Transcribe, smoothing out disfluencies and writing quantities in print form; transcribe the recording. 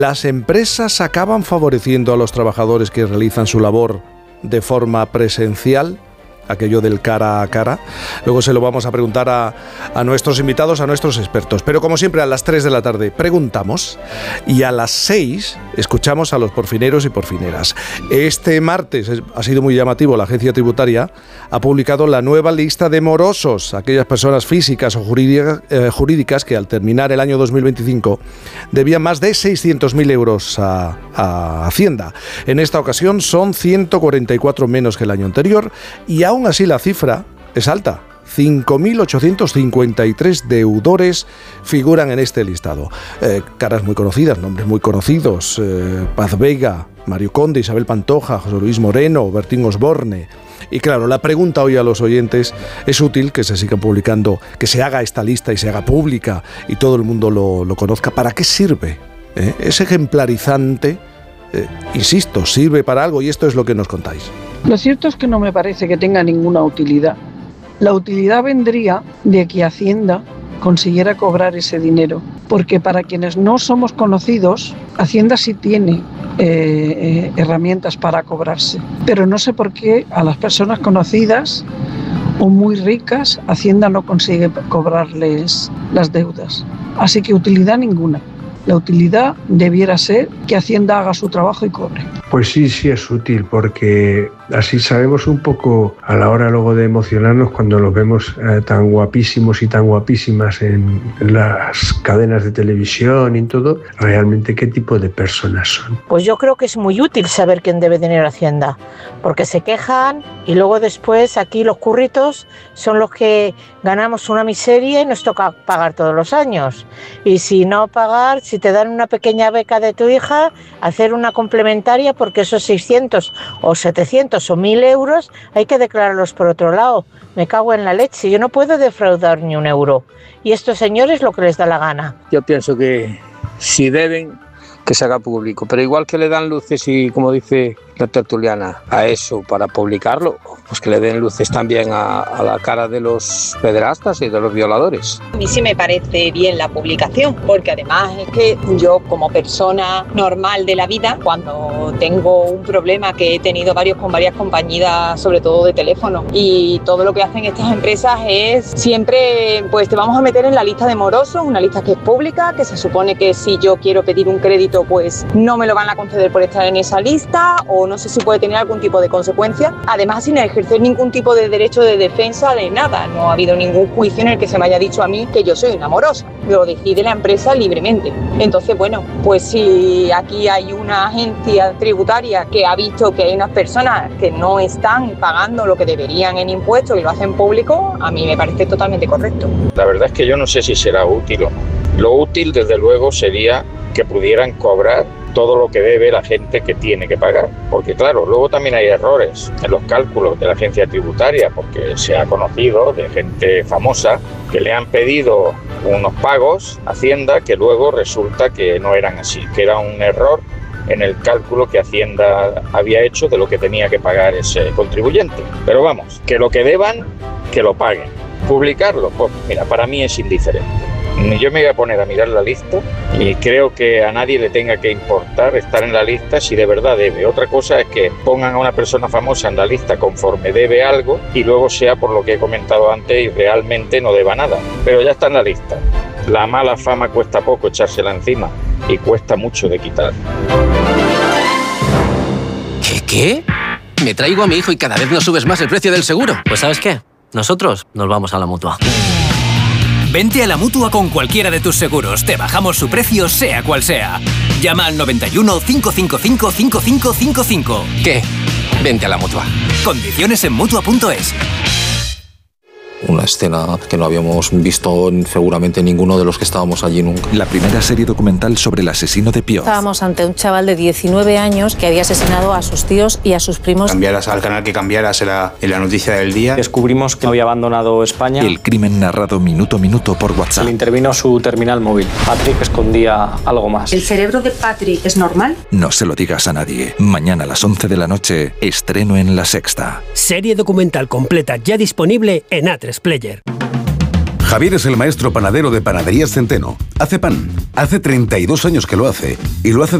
¿Las empresas acaban favoreciendo a los trabajadores que realizan su labor de forma presencial? Aquello del cara a cara. Luego se lo vamos a preguntar a nuestros invitados, a nuestros expertos. Pero como siempre, a las 3 de la tarde preguntamos y a las 6 escuchamos a los porfineros y porfineras. Este martes ha sido muy llamativo. La agencia tributaria ha publicado la nueva lista de morosos, aquellas personas físicas o jurídicas que al terminar el año 2025 debían más de 600.000 euros a Hacienda. En esta ocasión son 144 menos que el año anterior y aún así la cifra es alta. 5.853 deudores figuran en este listado. Caras muy conocidas, nombres muy conocidos. Paz Vega, Mario Conde, Isabel Pantoja, José Luis Moreno, Bertín Osborne. Y claro, la pregunta hoy a los oyentes: ¿es útil que se sigan publicando, que se haga esta lista y se haga pública y todo el mundo lo conozca? ¿Para qué sirve? ¿Es ejemplarizante? Insisto, ¿sirve para algo? Y esto es lo que nos contáis. Lo cierto es que no me parece que tenga ninguna utilidad. La utilidad vendría de que Hacienda consiguiera cobrar ese dinero, porque para quienes no somos conocidos, Hacienda sí tiene herramientas para cobrarse, pero no sé por qué a las personas conocidas o muy ricas, Hacienda no consigue cobrarles las deudas. Así que utilidad ninguna. La utilidad debiera ser que Hacienda haga su trabajo y cobre. Pues sí es útil, porque así sabemos un poco a la hora luego de emocionarnos cuando los vemos tan guapísimos y tan guapísimas en las cadenas de televisión y todo, realmente qué tipo de personas son. Pues yo creo que es muy útil saber quién debe dinero a Hacienda, porque se quejan y luego después aquí los curritos son los que ganamos una miseria y nos toca pagar todos los años. Y si no pagar, si te dan una pequeña beca de tu hija, hacer una complementaria, porque esos 600 o 700 o 1.000 euros hay que declararlos por otro lado. Me cago en la leche, yo no puedo defraudar ni un euro. Y estos señores lo que les da la gana. Yo pienso que si deben, que se haga público, pero igual que le dan luces y, como dice la tertuliana, a eso para publicarlo, pues que le den luces también a la cara de los pederastas y de los violadores. A mí sí me parece bien la publicación, porque además es que yo, como persona normal de la vida, cuando tengo un problema, que he tenido varios con varias compañías, sobre todo de teléfono, y todo lo que hacen estas empresas es siempre, pues te vamos a meter en la lista de morosos, una lista que es pública, que se supone que si yo quiero pedir un crédito, pues no me lo van a conceder por estar en esa lista, o no sé si puede tener algún tipo de consecuencia, además sin ejercer ningún tipo de derecho de defensa de nada. No ha habido ningún juicio en el que se me haya dicho a mí que yo soy una morosa, lo decide la empresa libremente. Entonces, bueno, pues si aquí hay una agencia tributaria que ha visto que hay unas personas que no están pagando lo que deberían en impuestos y lo hacen público, a mí me parece totalmente correcto. La verdad es que yo no sé si será útil o no. Lo útil, desde luego, sería que pudieran cobrar todo lo que debe la gente que tiene que pagar, porque claro, luego también hay errores en los cálculos de la agencia tributaria, porque se ha conocido de gente famosa que le han pedido unos pagos a Hacienda que luego resulta que no eran así, que era un error en el cálculo que Hacienda había hecho de lo que tenía que pagar ese contribuyente. Pero vamos, que lo que deban, que lo paguen. Publicarlo, pues mira, para mí es indiferente. Yo me voy a poner a mirar la lista y creo que a nadie le tenga que importar estar en la lista si de verdad debe. Otra cosa es que pongan a una persona famosa en la lista conforme debe algo y luego sea por lo que he comentado antes y realmente no deba nada. Pero ya está en la lista. La mala fama cuesta poco echársela encima y cuesta mucho de quitar. ¿Qué? Me traigo a mi hijo y cada vez nos subes más el precio del seguro. Pues ¿sabes qué? Nosotros nos vamos a la Mutua. Vente a la Mutua con cualquiera de tus seguros. Te bajamos su precio, sea cual sea. Llama al 91 555 5555. ¿Qué? Vente a la Mutua. Condiciones en Mutua.es. Una escena que no habíamos visto seguramente ninguno de los que estábamos allí nunca. La primera serie documental sobre el asesino de Pioz. Estábamos ante un chaval de 19 años que había asesinado a sus tíos y a sus primos. Cambiaras al canal que cambiaras en la noticia del día. Descubrimos que había abandonado España. El crimen narrado minuto a minuto por WhatsApp. Se le intervino su terminal móvil. Patrick escondía algo más. ¿El cerebro de Patrick es normal? No se lo digas a nadie. Mañana a las 11 de la noche, estreno en La Sexta. Serie documental completa ya disponible en A3 Player. Javier es el maestro panadero de Panaderías Centeno. Hace pan. Hace 32 años que lo hace. Y lo hace